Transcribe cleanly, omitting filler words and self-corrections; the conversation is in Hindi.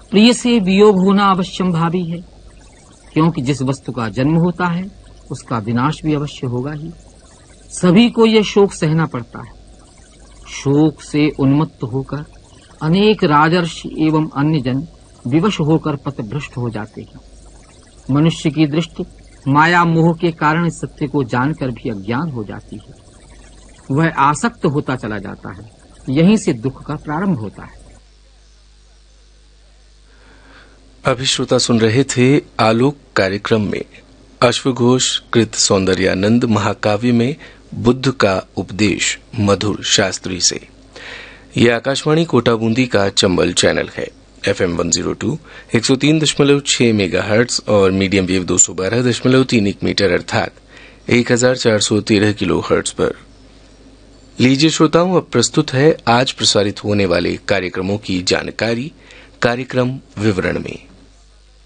प्रिय से वियोग होना अवश्यम भावी है, क्योंकि जिस वस्तु का जन्म होता है उसका विनाश भी अवश्य होगा ही। सभी को यह शोक सहना पड़ता है। शोक से उन्मत्त होकर अनेक राजर्षि एवं अन्य जन विवश होकर पथभ्रष्ट हो जाते हैं। मनुष्य की दृष्टि माया मोह के कारण इस सत्य को जानकर भी अज्ञान हो जाती है। वह आसक्त होता चला जाता है। यहीं से दुख का प्रारंभ होता है। अभी श्रोता सुन रहे थे आलोक कार्यक्रम में अश्वघोष कृत सौंदर्यानंद महाकाव्य में बुद्ध का उपदेश मधुर शास्त्री से। यह आकाशवाणी कोटा बूंदी का चंबल चैनल है। FM 102 103.6 मेगाहर्ट्ज और मीडियम वेव 212.31 मीटर अर्थात 1413 किलोहर्ट्ज पर। लीजिए श्रोताओं, अब प्रस्तुत है आज प्रसारित होने वाले कार्यक्रमों की जानकारी कार्यक्रम विवरण में।